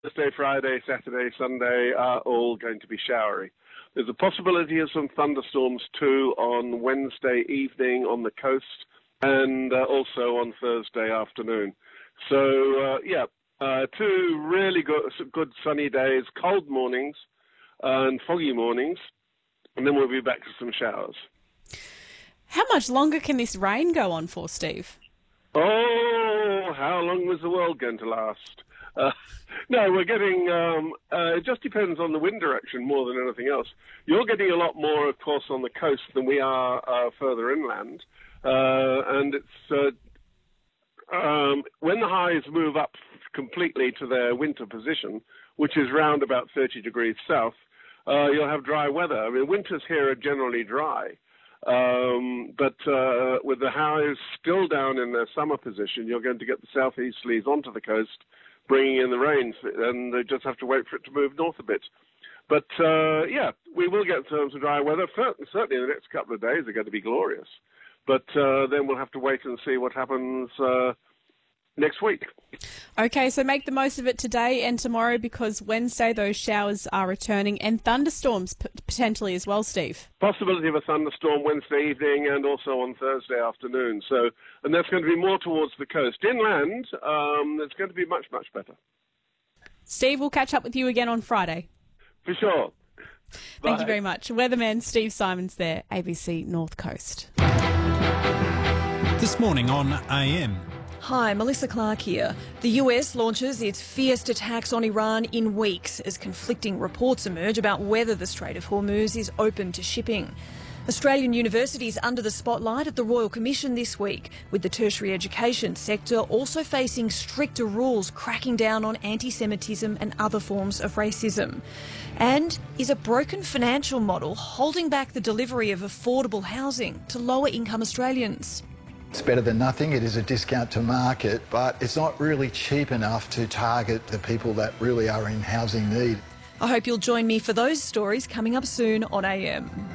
Thursday, Friday, Saturday, Sunday are all going to be showery. There's a possibility of some thunderstorms too on Wednesday evening on the coast and also on Thursday afternoon. So, two really good sunny days, cold mornings and foggy mornings, and then we'll be back to some showers. How much longer can this rain go on for, Steve? Oh, how long was the world going to last? No, we're getting, it just depends on the wind direction more than anything else. You're getting a lot more, of course, on the coast than we are further inland. And it's, when the highs move up completely to their winter position, which is round about 30 degrees south, you'll have dry weather. I mean, winters here are generally dry. But with the highs still down in their summer position, you're going to get the southeasterlies onto the coast, bringing in the rain, and they just have to wait for it to move north a bit. But, we will get some dry weather. Certainly the next couple of days are going to be glorious. But then we'll have to wait and see what happens next week. Okay, so make the most of it today and tomorrow, because Wednesday those showers are returning, and thunderstorms potentially as well, Steve. Possibility of a thunderstorm Wednesday evening and also on Thursday afternoon. So, and that's going to be more towards the coast. Inland, it's going to be much, much better. Steve, we'll catch up with you again on Friday. For sure. Thank you very much. Weatherman Steve Simons there, ABC North Coast. This morning on AM. Hi, Melissa Clark here. The US launches its fierce attacks on Iran in weeks as conflicting reports emerge about whether the Strait of Hormuz is open to shipping. Australian universities under the spotlight at the Royal Commission this week, with the tertiary education sector also facing stricter rules cracking down on anti-Semitism and other forms of racism. And is a broken financial model holding back the delivery of affordable housing to lower income Australians? It's better than nothing. It is a discount to market, but it's not really cheap enough to target the people that really are in housing need. I hope you'll join me for those stories coming up soon on AM.